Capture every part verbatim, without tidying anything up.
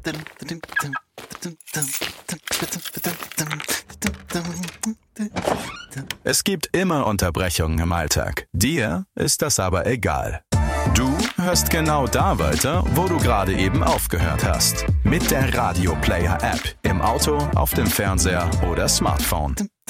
Es gibt immer Unterbrechungen im Alltag. Dir ist das aber egal. Du hörst genau da weiter, wo du gerade eben aufgehört hast. Mit der Radio Player App. Im Auto, auf dem Fernseher oder Smartphone.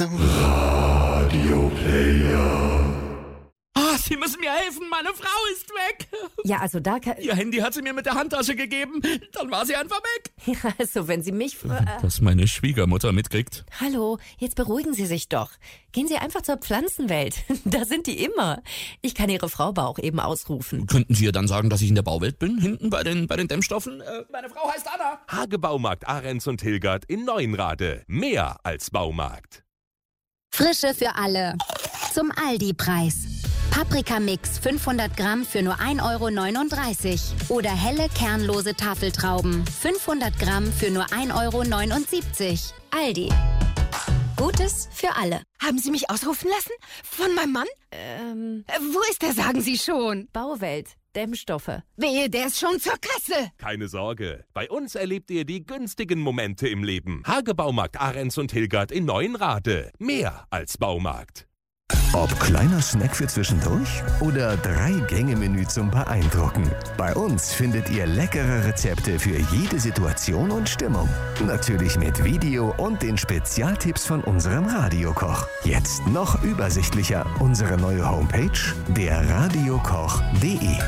Radio Player. Ah, Sie müssen mir helfen, meine Frau ist weg. Ja, also da kann... Ihr Handy hat sie mir mit der Handtasche gegeben, dann war sie einfach weg. Ja, also wenn Sie mich... Fra- Was meine Schwiegermutter mitkriegt. Hallo, jetzt beruhigen Sie sich doch. Gehen Sie einfach zur Pflanzenwelt. Da sind die immer. Ich kann Ihre Frau aber auch eben ausrufen. Könnten Sie ihr dann sagen, dass ich in der Bauwelt bin, hinten bei den, bei den Dämmstoffen? Äh, meine Frau heißt Anna. Hagebaumarkt Ahrens und Hilgert in Neuenrade. Mehr als Baumarkt. Frische für alle. Zum Aldi-Preis. Paprikamix fünfhundert Gramm für nur ein Euro neununddreißig. Oder helle kernlose Tafeltrauben fünfhundert Gramm für nur ein Euro neunundsiebzig. Aldi. Gutes für alle. Haben Sie mich ausrufen lassen? Von meinem Mann? Ähm, Äh, Wo ist der, sagen Sie schon? Bauwelt, Dämmstoffe. Wehe, der ist schon zur Kasse. Keine Sorge, bei uns erlebt ihr die günstigen Momente im Leben. Hagebaumarkt Ahrens und Hilgert in Neuenrade. Mehr als Baumarkt. Ob kleiner Snack für zwischendurch oder Drei-Gänge-Menü zum Beeindrucken. Bei uns findet ihr leckere Rezepte für jede Situation und Stimmung. Natürlich mit Video und den Spezialtipps von unserem Radiokoch. Jetzt noch übersichtlicher unsere neue Homepage der radiokoch punkt de.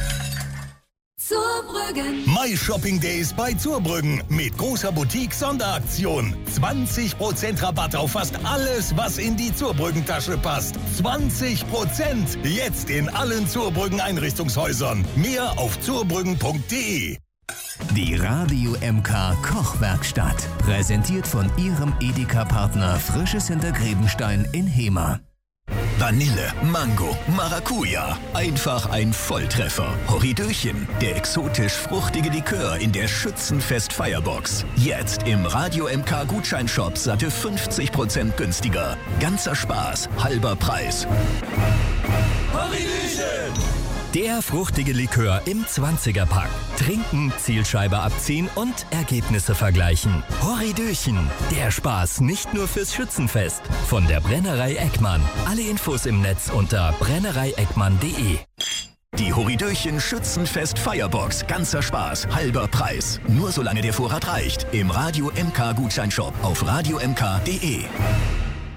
Zurbrüggen. My Shopping Days bei Zurbrüggen mit großer Boutique-Sonderaktion. zwanzig Prozent Rabatt auf fast alles, was in die Zurbrüggen-Tasche passt. zwanzig Prozent jetzt in allen Zurbrüggen Einrichtungshäusern. Mehr auf zurbrüggen punkt de. Die Radio M K Kochwerkstatt. Präsentiert von Ihrem Edeka-Partner Frisches Hintergräbenstein in Hemer. Vanille, Mango, Maracuja. Einfach ein Volltreffer. Horridöchen, der exotisch-fruchtige Likör in der Schützenfest Firebox. Jetzt im Radio M K Gutscheinshop satte fünfzig Prozent günstiger. Ganzer Spaß, halber Preis. Horridöchen! Der fruchtige Likör im zwanziger-Pack. Trinken, Zielscheibe abziehen und Ergebnisse vergleichen. Horridöchen. Der Spaß nicht nur fürs Schützenfest. Von der Brennerei Eckmann. Alle Infos im Netz unter brennerei eckmann punkt de. Die Horridöchen Schützenfest Firebox. Ganzer Spaß, halber Preis. Nur solange der Vorrat reicht. Im Radio M K Gutscheinshop auf radio m k punkt de.